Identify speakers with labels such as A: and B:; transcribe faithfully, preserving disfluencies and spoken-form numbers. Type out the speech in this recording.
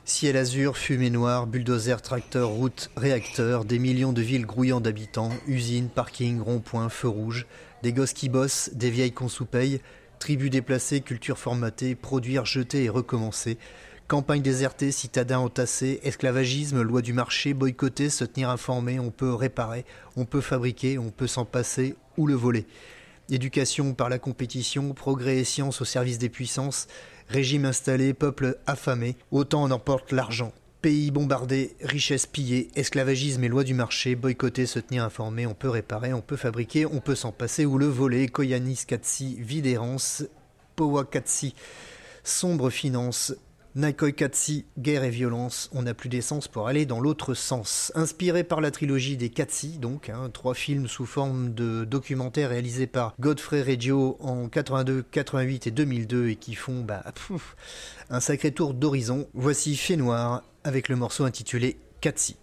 A: Ciel azur, fumée noire, bulldozer, tracteur, route, réacteur, des millions de villes grouillant d'habitants, usines, parkings, ronds-points, feux rouges, des gosses qui bossent, des vieilles qu'on sous-paye, tribus déplacées, culture formatée, produire, jeter et recommencer, campagne désertée, citadins entassés, esclavagisme, loi du marché, boycotter, se tenir informé, on peut réparer, on peut fabriquer, on peut s'en passer ou le voler. Éducation par la compétition, progrès et science au service des puissances, régime installé, peuple affamé, autant en emporte l'argent. Pays bombardés, richesses pillées, esclavagisme et loi du marché, boycotter, se tenir informé, on peut réparer, on peut fabriquer, on peut s'en passer ou le voler. Koyanis Katsi, Vidérance, Powakatsi, sombre finance, Naikoi Katsi, guerre et violence, on n'a plus d'essence pour aller dans l'autre sens. Inspiré par la trilogie des Katsi, donc, hein, trois films sous forme de documentaires réalisés par Godfrey Reggio en quatre-vingt-deux, quatre-vingt-huit et deux mille deux et qui font bah, pff, un sacré tour d'horizon. Voici Fait Noir avec le morceau intitulé Katsi.